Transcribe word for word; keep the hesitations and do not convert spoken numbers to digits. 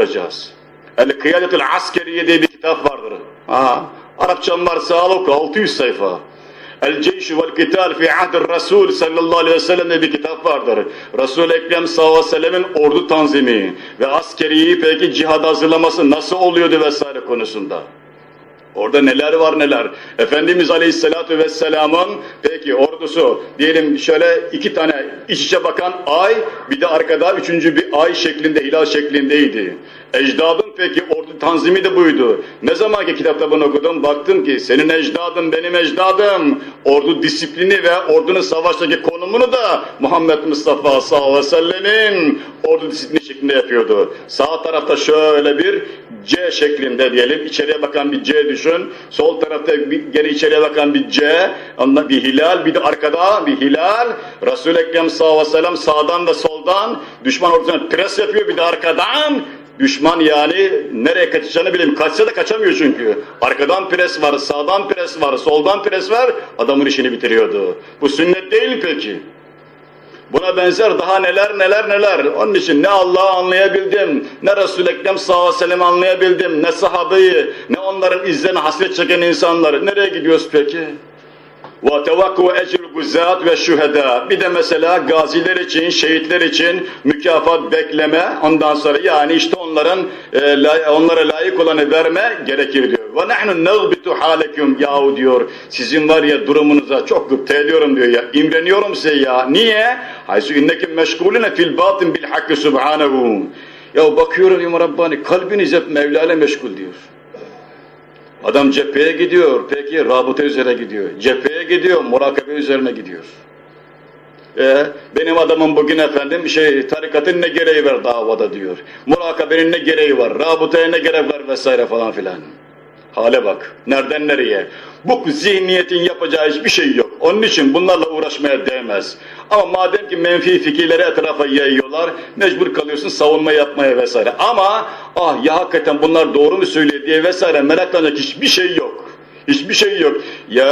okuyacağız. El-Kıyadetul Askeriye diye bir kitap vardır. Ha, Arapçam varsa al oku, altı yüz sayfa. El-Ceyş vel Kital fi Ahdir Resul sallallahu aleyhi ve sellem diye bir kitap vardır. Resul-i Ekrem sallallahu aleyhi ve sellemin ordu tanzimi ve askeriyi peki cihada hazırlaması nasıl oluyordu vesaire konusunda. Orada neler var neler. Efendimiz Aleyhisselatü Vesselam'ın peki ordusu diyelim şöyle iki tane iç içe bakan ay, bir de arkada üçüncü bir ay şeklinde, hilal şeklindeydi. Ecdadın peki ordu tanzimi de buydu. Ne zamanki kitapta bunu okudum baktım ki senin ecdadın benim ecdadım. Ordu disiplini ve ordunun savaştaki konumunu da Muhammed Mustafa sallallahu aleyhi ve sellemin ordu disiplini şeklinde yapıyordu. Sağ tarafta şöyle bir C şeklinde diyelim, içeriye bakan bir C düşün. Sol tarafta bir, gene içeriye bakan bir C, ondan bir hilal, bir de arkada bir hilal. Resul-i Ekrem sallallahu aleyhi ve sellem sağdan da soldan düşman ordusuna pres yapıyor, bir de arkadan. Düşman yani nereye kaçacağını bileyim. Kaçsa da kaçamıyor çünkü. Arkadan pres var, sağdan pres var, soldan pres var. Adamın işini bitiriyordu. Bu sünnet değil mi peki? Buna benzer daha neler neler neler. Onun için ne Allah'ı anlayabildim, ne Resul-i Ekrem sallallahu aleyhi ve sellem'i anlayabildim, ne sahabeyi, ne onların izlerine hasret çeken insanları. Nereye gidiyoruz peki? وَتَوَكُّ اَجْرُ الْغُزَّاتِ وَالشُّهَدَى. Bir de mesela gaziler için, şehitler için mükafat bekleme, ondan sonra yani işte onların e, onlara layık olanı verme gerekir diyor. وَنَحْنُ نَغْبِتُ حَالَكُمْ yahu diyor, sizin var ya durumunuza çok gıpta ediyorum diyor ya, imreniyorum size ya. Niye? حَيْسُ اِنَّكُمْ مَشْغُولِنَ فِي الْبَاطِنِ بِالْحَقِّ سُبْحَانَهُ. Ya bakıyorum ya Rabbani, kalbiniz hep Mevla ile meşgul diyor. Adam cepheye gidiyor, peki rabıta üzerine gidiyor. Cepheye gidiyor, murakabe üzerine gidiyor. Ee, benim adamım bugün efendim şey tarikatın ne gereği var davada diyor. Murakabenin ne gereği var, rabıtaya ne gerek var vesaire falan filan. Hale bak, nereden nereye? Bu zihniyetin yapacağı hiçbir şey yok. Onun için bunlarla uğraşmaya değmez. Ama madem ki menfi fikirleri etrafa yayıyorlar, mecbur kalıyorsun savunma yapmaya vesaire. Ama ah ya hakikaten bunlar doğru mu söylüyor diye vesaire meraklanacak hiçbir şey yok. Hiçbir şey yok. Ya